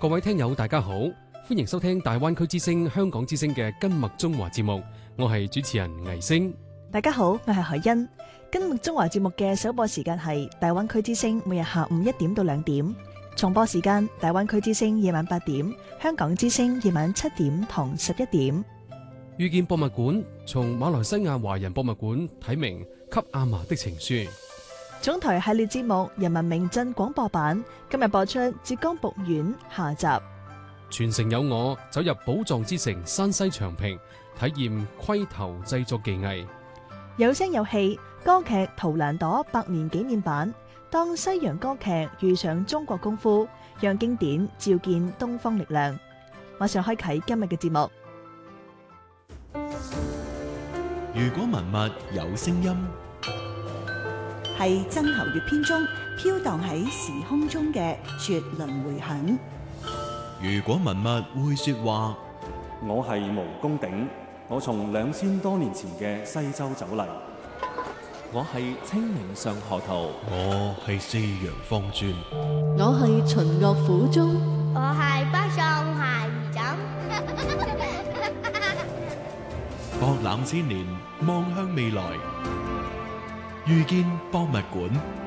各位聽友大家好，歡迎收聽大灣區之聲香港之聲嘅根脈中華節目，我係主持人倪星。 大家好，我係海欣。根脈中華節目嘅首播時間係大灣區之聲每日下午1點到2點，重播時間大灣區之聲夜晚8點，香港之聲夜晚7點同11點。 遇見博物館從馬來西亞華人博物館睇明給阿嫲的情書。 總台系列節目《人民名鎮廣播版》今日播出浙江북縣下集。 全城有我走入寶藏之城山西長平，體驗盔頭製作技藝。 有聲有戲歌劇《圖蘭朵》100年紀念版，當西洋歌劇遇上中國功夫，讓經典照見東方力量。馬上開啟今日嘅節目。 如果文物有聲音， 係曾侯乙編中飄蕩喺時空中嘅絕倫迴響。 如果文物會說話， 我係毛公鼎，我從2000多年前嘅西周走嚟。 我係清明上河圖， 我係四陽方磚， 我係秦樂府中， 我係北上下兒枕。 博覽千年，望向未來，遇見博物館。